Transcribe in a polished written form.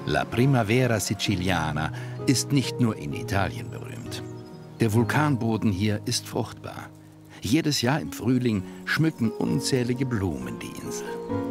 La Primavera Siciliana ist nicht nur in Italien berühmt. Der Vulkanboden hier ist fruchtbar. Jedes Jahr im Frühling schmücken unzählige Blumen die Insel.